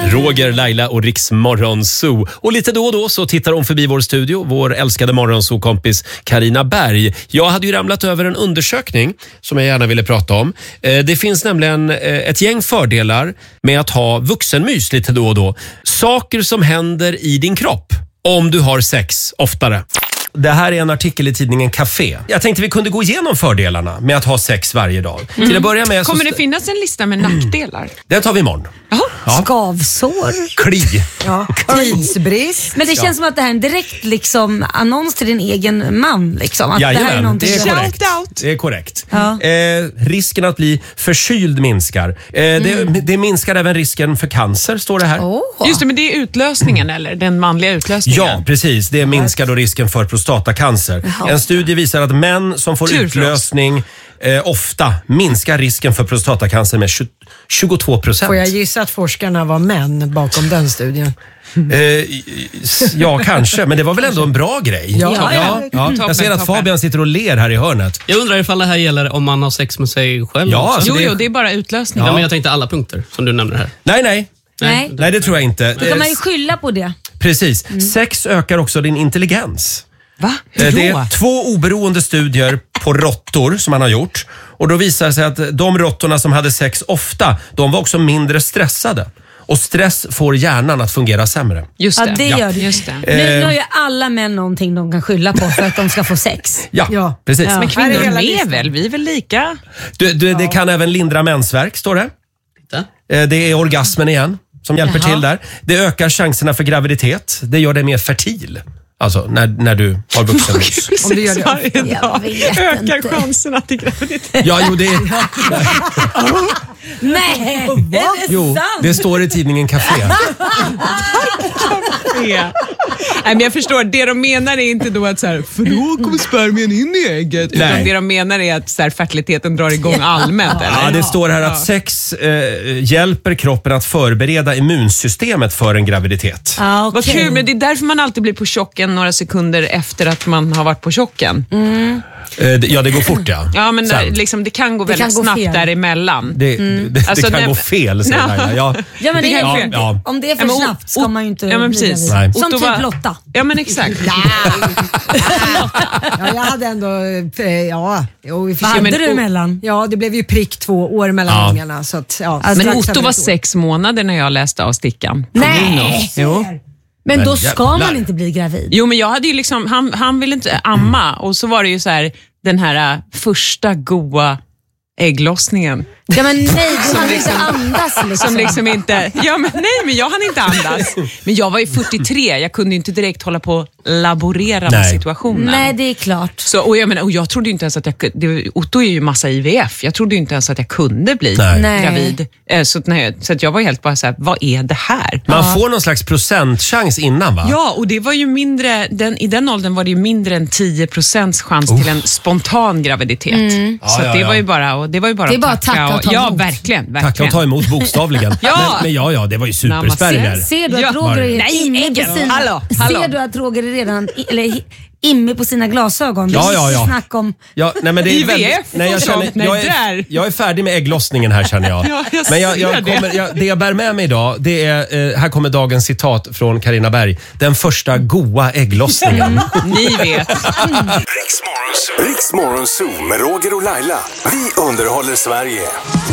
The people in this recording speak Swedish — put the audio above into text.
Roger, Laila och Riks Morgonzoo. Och lite då och då så tittar hon förbi vår studio, vår älskade Morgonzoo-kompis Carina Berg. Jag hade ju ramlat över en undersökning som jag gärna ville prata om. Det finns nämligen ett gäng fördelar med att ha vuxenmys lite då och då. Saker som händer i din kropp om du har sex oftare. Det här är en artikel i tidningen Café. Jag tänkte vi kunde gå igenom fördelarna med att ha sex varje dag. Till att börja med Kommer det finnas en lista med nackdelar? Den tar vi imorgon. Ja. Skavsår. Kli. Ja. Tidsbrist. Men det känns som att det här är en direkt liksom, annons till din egen man. Liksom. Att Jajamän, det här är någonting det är korrekt. Shout out. Det är korrekt. Ja. Risken att bli förkyld minskar. Det minskar även risken för cancer, står det här. Just det, men det är utlösningen eller? Den manliga utlösningen? Ja, precis. Det minskar då risken för prostatacancer. En studie visar att män som får utlösning ofta minskar risken för prostatacancer med 22%. Får jag gissa att forskarna var män bakom den studien? Ja, kanske. Men det var väl ändå en bra grej? Ja. Jag ser att Fabian sitter och ler här i hörnet. Jag undrar ifall det här gäller om man har sex med sig själv. Ja, också. alltså Jo, det är bara utlösningen. Ja, men jag tänkte alla punkter som du nämner här. Nej, det tror jag inte. Då kan man ju skylla på det. Precis. Sex ökar också din intelligens. Va? Det är 2 oberoende studier på råttor som man har gjort. Och då visar det sig att de råttorna som hade sex ofta, de var också mindre stressade. Och stress får hjärnan att fungera sämre. Just det. Ja, det gör det. Just det. Nu har ju alla män någonting de kan skylla på för att de ska få sex. Ja, precis. Ja. Men Här är kvinnor hela med listan. väl? Vi är väl lika? Det kan även lindra mensvärk, står det. Det är orgasmen igen som hjälper till där. Det ökar chanserna för graviditet. Det gör dig mer fertil. Alltså när du har vuxenmys. Om du gör det. Varje dag vet ökar inte. chanserna till graviditet. Ja, jo, det Nej, är det sant? det står i tidningen Café. Nej, men jag förstår, det de menar är inte då att så här, för då kommer spermien in i ägget. Utan Nej. det de menar är att så här, fertiliteten drar igång allmänt. Ja, Eller? det står här att sex hjälper kroppen att förbereda immunsystemet för en graviditet. Ja, Vad kul, men det är därför man alltid blir på chocken några sekunder efter att man har varit på chocken. Ja, det går fort, ja. Ja, men Sen. liksom, det kan gå Det väldigt kan gå snabbt fel. däremellan. Det Alltså, kan nej, gå fel, säger Laila. Ja. Ja, men det är Ja, fel. ja. Om det är för Ja, men snabbt ska man ju inte ja, men bli precis. gravid. Nej. Som Otto typ var- Lotta. Ja, men exakt. Ja, jag hade ändå... vi fick Vad ju- hade men- du emellan? Ja, det blev ju prick 2 år mellan ungarna. Så att, ja, Alltså, Men strax Otto över var ett år. 6 månader när jag läste av stickan. Nej! Jo. Men då ska jävlar. man inte bli gravid. Jo, men jag hade ju liksom, han ville inte amma och så var det ju så här, den här första goa ägglossningen. Ja, men nej, du hann inte andas liksom. Som liksom inte, men jag hann inte andas. Men jag var ju 43, jag kunde ju inte direkt hålla på och laborera med Nej. situationen. Nej, det är klart. Så, och jag trodde ju inte ens att Otto är ju massa IVF. Jag trodde ju inte ens att jag kunde bli Nej. gravid. Så att jag var helt bara så här, vad är det här? Man får någon slags procentchans innan, va? Ja, och det var ju mindre, i den åldern var det ju mindre än 10% chans till en spontan graviditet. Så Ja, det ja. var ju bara, det var Det är bara att tacka och ta ja, emot. verkligen. Tacka och ta emot bokstavligen. Ja. Men det var ju superspärringar. Ser du att Ja. Roger är Nej, inne äggen. på sina... Hallå. Ser du att Roger är redan inne på sina glasögon? Ja, ja, ja. Snack om... Ja, nej, men det är IVF väldigt, nej, och sånt, nej, där. jag är färdig med ägglossningen här, känner jag. Ja, jag men ser det. det jag bär med mig idag, det är, här kommer dagens citat från Carina Berg. Den första goa ägglossningen. Ni vet. Riks Morgonzoo med Roger och Laila. Vi underhåller Sverige.